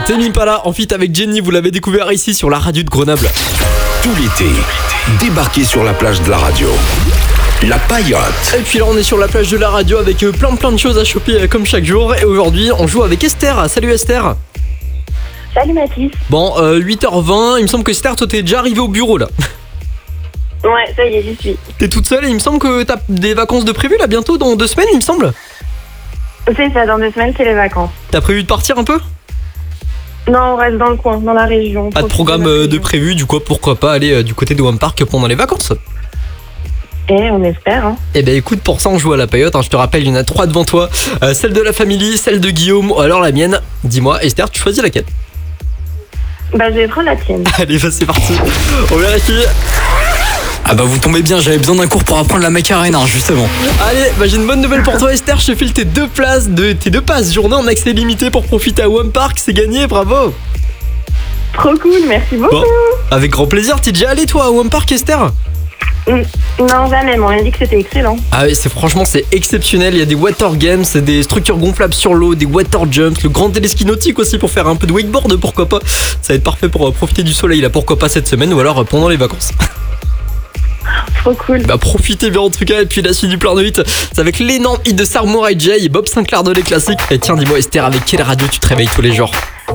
Tame Impala en feat avec Jenny, vous l'avez découvert ici sur la radio de Grenoble. Tout l'été, débarquez sur la plage de la radio. La Paillote. Et puis là on est sur la plage de la radio avec plein de choses à choper comme chaque jour. Et aujourd'hui on joue avec Esther. Salut Esther. Salut Mathis. Bon, 8h20, il me semble que Esther, toi t'es déjà arrivée au bureau là. Ouais, ça y est, j'y suis. T'es toute seule et il me semble que t'as des vacances de prévues là bientôt, dans 2 semaines il me semble. C'est ça, dans 2 semaines, c'est les vacances. T'as prévu de partir un peu? Non, on reste dans le coin, dans la région. Pas de programme de prévu, du coup pourquoi pas aller du côté de One Park pendant les vacances? On espère, hein. Eh ben écoute, pour ça on joue à la paillote, hein. Je te rappelle, il y en a 3 devant toi. Celle de la famille, celle de Guillaume, ou alors la mienne. Dis-moi Esther, tu choisis laquelle? Bah je vais prendre la tienne. Allez, bah c'est parti, on vérifie. Ah bah vous tombez bien, j'avais besoin d'un cours pour apprendre la Macarena justement. Allez, bah j'ai une bonne nouvelle pour toi Esther, je te file tes 2 passes journée en accès limité pour profiter à One Park, c'est gagné, bravo. Trop cool, merci beaucoup. Bon, avec grand plaisir, t'es déjà allé toi à One Park Esther? Non, jamais, on m'a dit que c'était excellent. Ah oui, c'est exceptionnel, il y a des water games, des structures gonflables sur l'eau, des water jumps, le grand téléski nautique aussi pour faire un peu de wakeboard, pourquoi pas. Ça va être parfait pour profiter du soleil là, pourquoi pas cette semaine ou alors pendant les vacances. Trop cool. Bah profitez bien en tout cas, et puis la suite du plein de hits, c'est avec l'énorme hit de Samouraï J et Bob Sinclair de les classiques. Et tiens, dis-moi Esther, avec quelle radio tu te réveilles tous les jours?